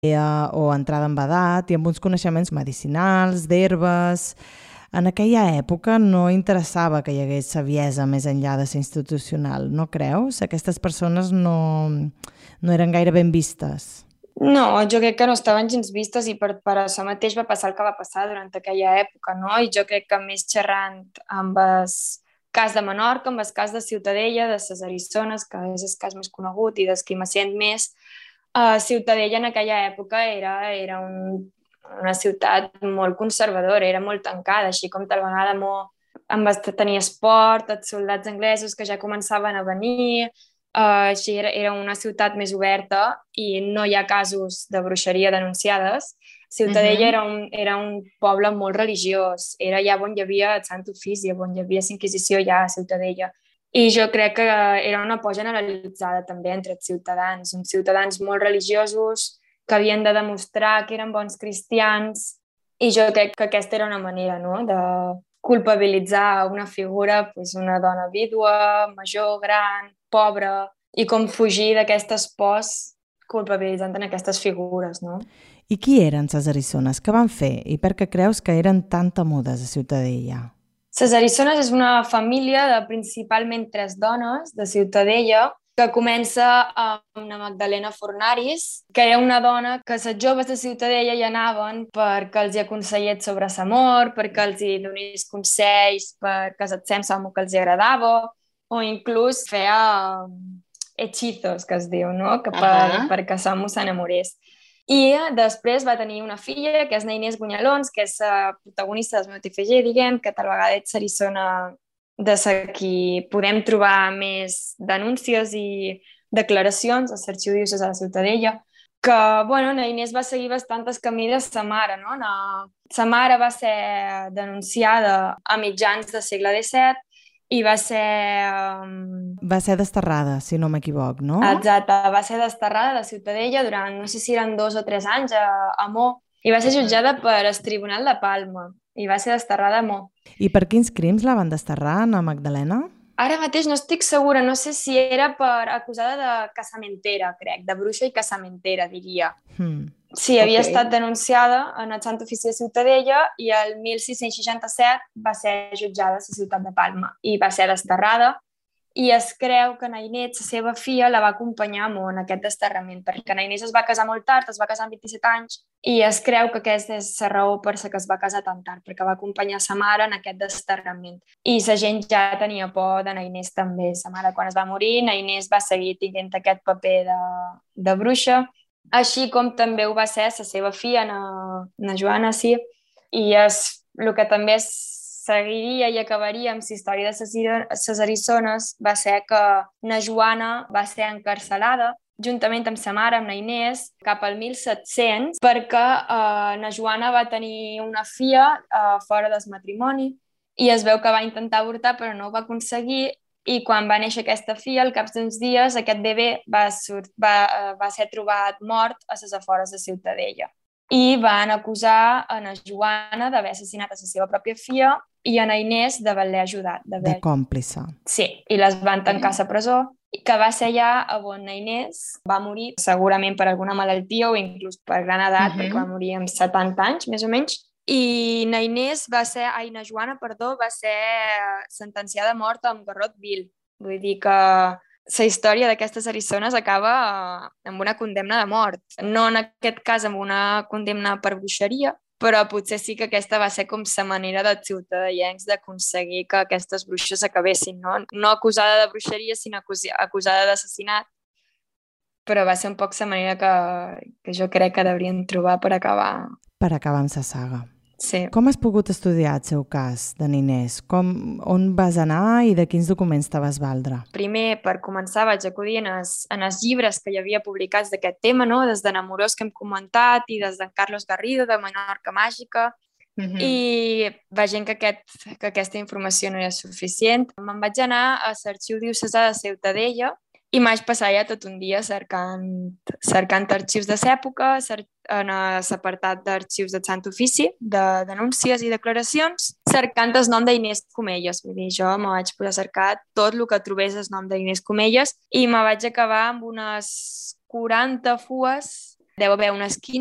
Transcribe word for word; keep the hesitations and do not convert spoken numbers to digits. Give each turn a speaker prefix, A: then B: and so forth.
A: o entrada en edat i amb uns coneixements medicinals, d'herbes. En aquella època no interessava que hi hagués saviesa més enllà de ser institucional, no creus? Aquestes persones no, no eren gaire ben vistes.
B: No, jo crec que no estaven gens vistes i per, per això mateix va passar el que va passar durant aquella època, no? I jo crec que més xerrant amb el cas de Menorca, amb el cas de Ciutadella, de les Erissones, que és el cas més conegut i des qui me sent més, uh, Ciutadella en aquella època era, era un, una ciutat molt conservadora, era molt tancada, així com tal vegada molt, amb el, tenia esport, els soldats anglesos que ja començaven a venir. Uh, així era, era una ciutat més oberta i no hi ha casos de bruixeria denunciades. Ciutadella uh-huh. era, un, era un poble molt religiós, era allà on hi havia el Sant Ofici, on hi havia l'Inquisició, ja a Ciutadella. I jo crec que era una por generalitzada també entre els ciutadans, uns ciutadans molt religiosos que havien de demostrar que eren bons cristians, i jo crec que aquesta era una manera, no?, de culpabilitzar una figura, pues, una dona vídua, major, gran, pobra, i com fugir d'aquestes pors culpabilitzant en aquestes figures, no?
A: I qui eren les Erissones? Què van fer? I per què creus que eren tan temudes a Ciutadella?
B: Les Erissones és una família de principalment tres dones de Ciutadella que comença amb una Magdalena Fornaris, que era una dona que les joves de Ciutadella hi anaven perquè els hi aconsellés sobre l'amor, perquè els hi donés consells, perquè acceptem l'home que els hi agradava, o inclús feia hechizos, que es diu, no?, que per, uh-huh. perquè l'home s'enamorés. I després va tenir una filla, que és na Inés Gunyalons, que és la protagonista del meu T F G, diguem, que tal vegada és l'Erissona de la qui podem trobar més denúncies i declaracions a l'Arxiu Diocesà de Ciutadella, que, bueno, na Inés va seguir bastant el camí de sa mare, no? Sa mare va ser denunciada a mitjans del segle disset i va ser... Um...
A: Va ser desterrada, si no m'equivoc, no?
B: Exacte, va ser desterrada de Ciutadella durant, no sé si eren dos o tres anys, a, a Mo, i va ser jutjada per el Tribunal de Palma, i va ser desterrada a Mo.
A: I per quins crims la van desterrar, Ana Magdalena?
B: Ara mateix no estic segura, no sé si era per acusada de casamentera, crec, de bruixa i casamentera, diria. Hmm. Sí, havia okay. estat denunciada en el Sant Ofici de Ciutadella i el mil sis-cents seixanta-set va ser jutjada a la ciutat de Palma i va ser desterrada, i es creu que na Inés, la seva filla, la va acompanyar molt en aquest desterrament, perquè na Inés es va casar molt tard, es va casar amb vint-i-set anys, i es creu que aquesta és la raó per la que es va casar tan tard, perquè va acompanyar sa mare en aquest desterrament. I la gent ja tenia por de na Inés també. Sa mare, quan es va morir, na Inés va seguir tenint aquest paper de, de bruixa, així com també ho va ser la seva filla, na, na Joana, sí, i és el que també és seguiria i acabaria amb la història de les Erissones va ser que na Joana va ser encarcelada juntament amb sa mare, amb na Inés, cap al mil set-cents, perquè eh, na Joana va tenir una filla eh, fora del matrimoni i es veu que va intentar avortar però no ho va aconseguir, i quan va néixer aquesta filla, al cap d'uns dies, aquest bebè va, surt, va, eh, va ser trobat mort a les afores de Ciutadella. I van acusar a na Joana d'haver assassinat a la seva pròpia filla i a na Inés d'haver-la ajudat.
A: De còmplice.
B: Sí, i les van tancar a la presó, que va ser allà on na Inés va morir, segurament per alguna malaltia o inclús per gran edat, uh-huh. perquè va morir amb setanta anys, més o menys. I na Inés va ser, ai, na Joana, perdó, va ser sentenciada a mort amb garrot vil. Vull dir que la història d'aquestes Erissones acaba amb una condemna de mort. No en aquest cas amb una condemna per bruixeria, però potser sí que aquesta va ser com la manera dels ciutadellencs d'aconseguir que aquestes bruixes acabessin, no? No acusada de bruixeria, sinó acusada d'assassinat, però va ser un poc la manera que, que jo crec que deurien trobar per acabar.
A: Per acabar amb la saga.
B: Sí.
A: Com has pogut estudiar el seu cas, de Inés? Com, on vas anar i de quins documents te vas valdre?
B: Primer, per començar, vaig acudir en els, en els llibres que hi havia publicats d'aquest tema, no? Des de Namorós, que hem comentat, i des de Carlos Garrido, de Menorca Màgica, uh-huh. i veient que, aquest, que aquesta informació no era suficient, me'n vaig anar a l'Arxiu Diocesà de Ciutadella i m'haig passat ja tot un dia cercant, cercant arxius de l'època, en l'apartat d'arxius del Sant Ofici, de denúncies i declaracions, cercant el nom d'Inés Comelles. Vull dir, jo me vaig posar a cercar tot el que trobés el nom d'Inés Comelles i me vaig acabar amb unes quaranta fues deu haver unes quinze